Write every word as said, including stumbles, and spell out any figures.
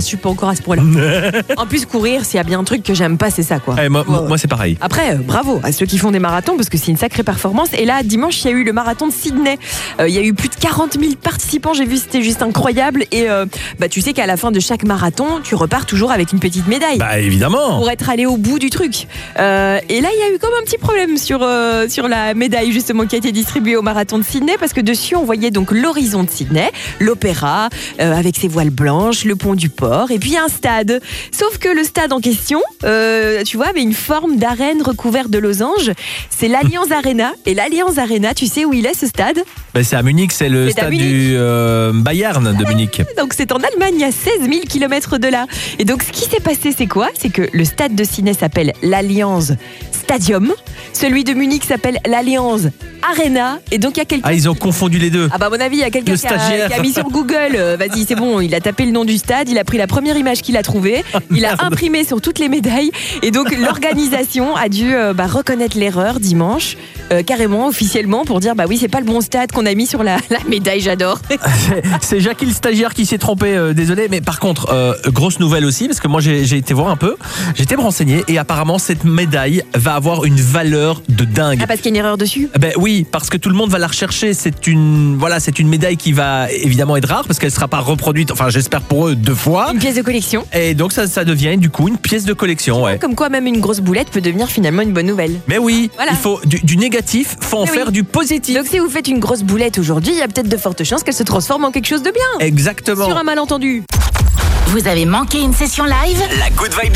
je suis pas encore à ce point-là. En plus, courir, s'il y a bien un truc que j'aime pas, c'est ça, quoi. Eh, moi, ouais. moi, c'est pareil. Après, euh, bravo à ceux qui font des marathons parce que c'est une sacrée performance. Et là, dimanche, il y a eu le marathon de Sydney. Euh, il y a eu plus de quarante mille participants. J'ai vu, c'était juste incroyable. Et euh, bah, tu sais qu'à la fin de chaque marathon, tu repars toujours avec une petite médaille. Bah, évidemment. Pour être allé au bout du truc. Euh, et là, il y a eu comme un petit problème sur, euh, sur la médaille, justement, qui a été distribuée au marathon de Sydney parce que dessus, on voyait donc l'horizon de Sydney, l'opéra, euh, avec ses voiles blanches, le pont du port, et puis un stade. Sauf que le stade en question, euh, tu vois, avait une forme d'arène recouverte de losanges. C'est l'Allianz Arena. Et l'Allianz Arena, tu sais où il est, ce stade ? Bah, c'est à Munich, c'est le C'est stade Munich. du euh, Bayern de Munich. Donc c'est en Allemagne, à seize mille kilomètres de là. Et donc ce qui s'est passé, c'est quoi ? C'est que le stade de Sydney s'appelle l'Allianz Stadium. Celui de Munich s'appelle l'Allianz Arena. Et donc il y a quelqu'un... Ah, ils ont confondu les deux. Ah bah à mon avis, il y a quelqu'un Le qui a, stagiaire. qui a mis sur Google, euh, vas-y c'est bon, il a tapé le nom du stade, il a pris la première image qu'il a trouvée, il a imprimé sur toutes les médailles et donc l'organisation a dû euh, bah, reconnaître l'erreur dimanche, euh, carrément, officiellement, pour dire bah oui c'est pas le bon stade qu'on a mis sur la, la médaille, j'adore. C'est Jackie le stagiaire qui s'est trompé, euh, désolé, mais par contre, euh, grosse nouvelle aussi, parce que moi j'ai, j'ai été voir un peu, j'ai été me renseigner et apparemment cette médaille va avoir une valeur de dingue. Ah parce qu'il y a une erreur dessus ? Ben oui, parce que tout le monde va la rechercher. C'est une, voilà, c'est une médaille qui va évidemment être rare parce qu'elle ne sera pas reproduite, enfin j'espère pour eux, deux fois. Une pièce de collection. Et donc ça, ça devient du coup une pièce de collection, ouais. Comme quoi même une grosse boulette peut devenir finalement une bonne nouvelle. Mais oui, Voilà. il faut du, du négatif, faut en Mais faire oui. du positif. Donc si vous faites une grosse boulette aujourd'hui, il y a peut-être de fortes chances qu'elle se transforme en quelque chose de bien. Exactement. Sur un malentendu. Vous avez manqué une session live ? La Good Vibe